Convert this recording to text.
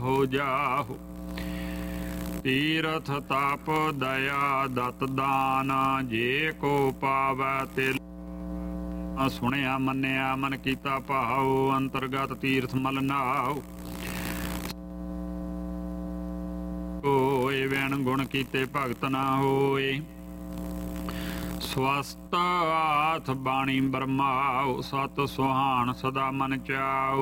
हो जाहु। तीरथ ताप दया दत दान, जे को पावै तिल सुनिया मन्निया मन कीता भाव, अंतरगत तीर्थ मल नाव। होए वैन गुण कीते भगत ना होए, स्वस्थ हाथ बाणी बरमाओ। सत सुहान सदा मन चाओ।